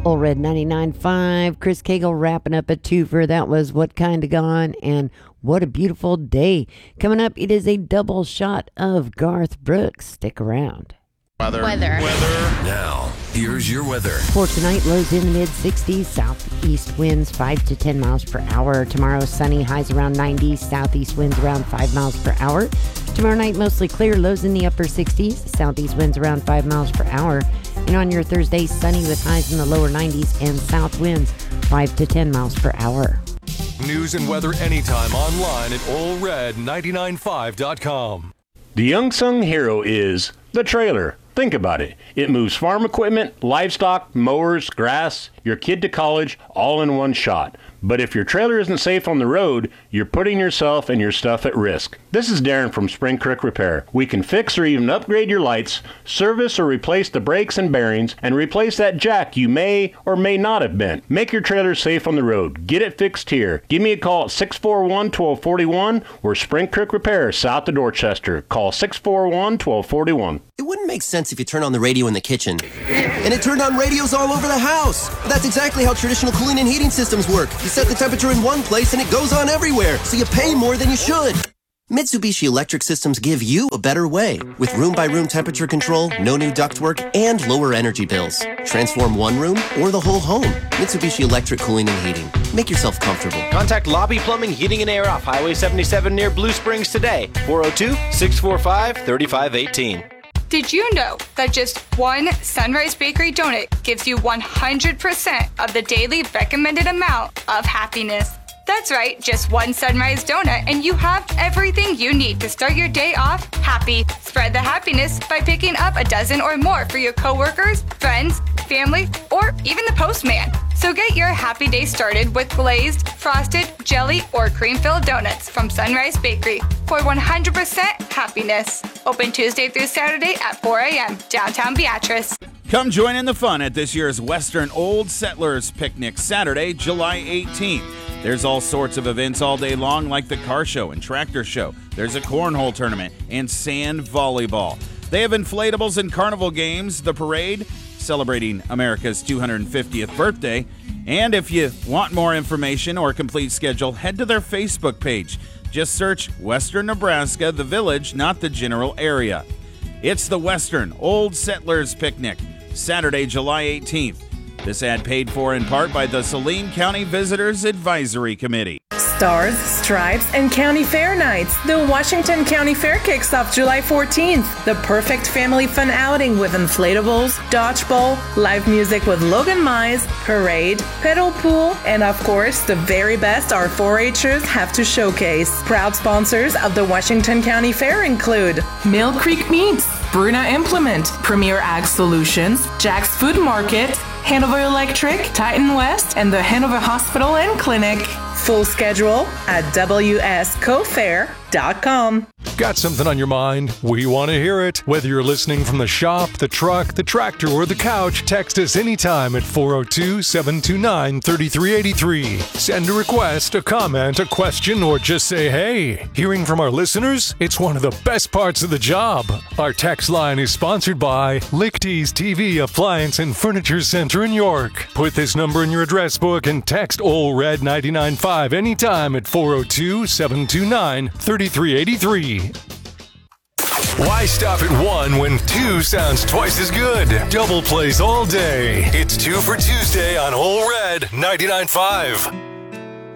Old Red 99.5. Chris Cagle wrapping up a twofer. That was What Kind of Gone and What a Beautiful Day. Coming up, it is a double shot of Garth Brooks. Stick around. Weather. Now, here's your weather. For tonight, lows in the mid-60s, southeast winds 5 to 10 miles per hour. Tomorrow, sunny, highs around 90, southeast winds around 5 miles per hour. Tomorrow night, mostly clear, lows in the upper 60s, southeast winds around 5 miles per hour. And on your Thursday, sunny with highs in the lower 90s and south winds 5 to 10 miles per hour. News and weather anytime online at allred995.com. The unsung hero is the trailer. Think about it. It moves farm equipment, livestock, mowers, grass, your kid to college, all in one shot. But if your trailer isn't safe on the road, you're putting yourself and your stuff at risk. This is Darren from Spring Creek Repair. We can fix or even upgrade your lights, service or replace the brakes and bearings, and replace that jack you may or may not have bent. Make your trailer safe on the road. Get it fixed here. Give me a call at 641-1241 or Spring Creek Repair, south of Dorchester. Call 641-1241. It wouldn't make sense if you turn on the radio in the kitchen and it turned on radios all over the house. But that's exactly how traditional cooling and heating systems work. You set the temperature in one place and it goes on everywhere, so you pay more than you should. Mitsubishi Electric Systems give you a better way with room-by-room temperature control, no new ductwork, and lower energy bills. Transform one room or the whole home. Mitsubishi Electric Cooling and Heating. Make yourself comfortable. Contact Lobby Plumbing, Heating, and Air off Highway 77 near Blue Springs today. 402-645-3518. Did you know that just one Sunrise Bakery donut gives you 100% of the daily recommended amount of happiness? That's right, just one Sunrise donut and you have everything you need to start your day off happy. Spread the happiness by picking up a dozen or more for your coworkers, friends, family, or even the postman. So get your happy day started with glazed, frosted, jelly, or cream-filled donuts from Sunrise Bakery for 100% happiness. Open Tuesday through Saturday at 4 a.m. downtown Beatrice. Come join in the fun at this year's Western Old Settlers Picnic, Saturday, July 18th. There's all sorts of events all day long, like the car show and tractor show. There's a cornhole tournament and sand volleyball. They have inflatables and carnival games, the parade, celebrating America's 250th birthday. And if you want more information or complete schedule, head to their Facebook page. Just search Western Nebraska, the village, not the general area. It's the Western Old Settlers Picnic, Saturday, July 18th. This ad paid for in part by the Saline County Visitors Advisory Committee. Stars, Stripes, and County Fair Nights. The Washington County Fair kicks off July 14th. The perfect family fun outing with inflatables, dodgeball, live music with Logan Mize, parade, pedal pool, and of course, the very best our 4-H'ers have to showcase. Proud sponsors of the Washington County Fair include Mill Creek Meats, Bruna Implement, Premier Ag Solutions, Jack's Food Market, Hanover Electric, Titan West, and the Hanover Hospital and Clinic. Full schedule at wscofair.com. Got something on your mind? We want to hear it. Whether you're listening from the shop, the truck, the tractor, or the couch, text us anytime at 402-729-3383. Send a request, a comment, a question, or just say hey. Hearing from our listeners? It's one of the best parts of the job. Our text line is sponsored by Lichty's TV Appliance and Furniture Center in York. Put this number in your address book and text OLRED 995 anytime at 402-729-3383. Why stop at one when two sounds twice as good? Double plays all day. It's 2 for Tuesday on Whole Red 99.5.